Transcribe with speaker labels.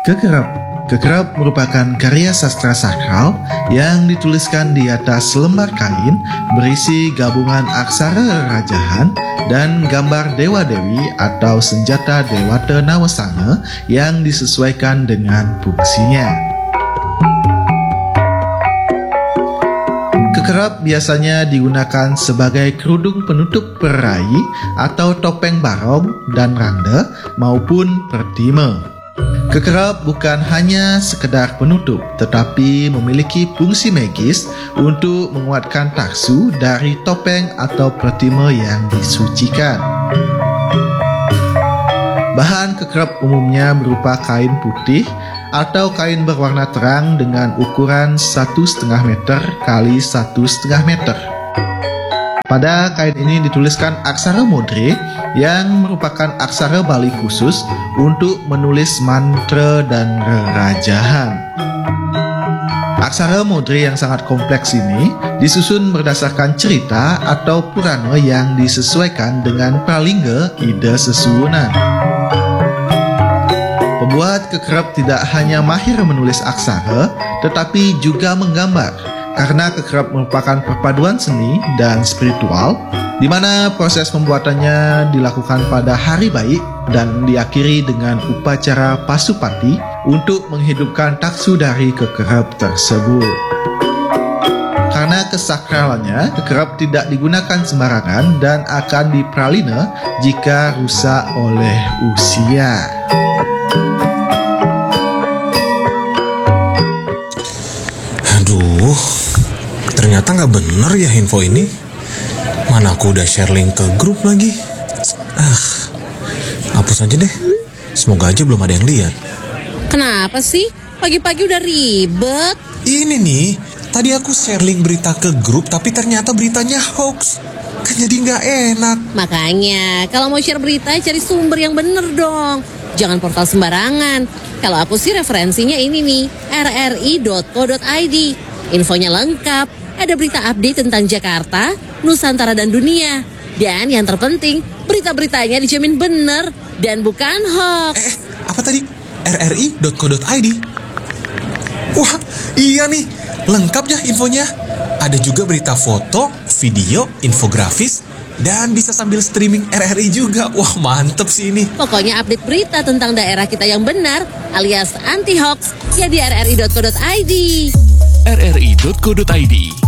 Speaker 1: Kekerap. Kekerap merupakan karya sastra sakral yang dituliskan di atas lembar kain berisi gabungan aksara rajahan dan gambar dewa-dewi atau senjata Dewata Nawasana yang disesuaikan dengan fungsinya. Kekerap biasanya digunakan sebagai kerudung penutup perai atau topeng barong dan randa maupun pertima. Kekerap bukan hanya sekedar penutup, tetapi memiliki fungsi magis untuk menguatkan taksu dari topeng atau pertima yang disucikan. Bahan kekerap umumnya berupa kain putih atau kain berwarna terang dengan ukuran 1,5 meter kali 1,5 meter. Pada kain ini dituliskan aksara modre yang merupakan aksara Bali khusus untuk menulis mantra dan rerajahan. Aksara modre yang sangat kompleks ini disusun berdasarkan cerita atau purana yang disesuaikan dengan pralingga ide sesuwunan. Pembuat kekerap tidak hanya mahir menulis aksara, tetapi juga menggambar, karena kekerap merupakan perpaduan seni dan spiritual, di mana proses pembuatannya dilakukan pada hari baik dan diakhiri dengan upacara pasupati untuk menghidupkan taksu dari kekerap tersebut. Karena kesakralannya, kekerap tidak digunakan sembarangan dan akan dipralina jika rusak oleh usia.
Speaker 2: Aduh, ternyata nggak bener ya info ini. Mana aku udah share link ke grup lagi. Hapus aja deh. Semoga aja belum ada yang lihat.
Speaker 3: Kenapa sih? Pagi-pagi udah ribet.
Speaker 2: Ini nih, tadi aku share link berita ke grup tapi ternyata beritanya hoax. Kan jadi nggak enak.
Speaker 3: Makanya, kalau mau share berita cari sumber yang bener dong. Jangan portal sembarangan. Kalau aku sih referensinya ini nih, rri.co.id. Infonya lengkap, ada berita update tentang Jakarta, Nusantara dan dunia. Dan yang terpenting, berita-beritanya dijamin bener dan bukan hoax.
Speaker 2: Apa tadi? rri.co.id? Wah, iya nih, lengkap ya infonya. Ada juga berita foto, video, infografis, dan bisa sambil streaming RRI juga. Wah, mantep sih ini.
Speaker 3: Pokoknya update berita tentang daerah kita yang benar alias anti-hoax ya di rri.co.id.
Speaker 4: rri.co.id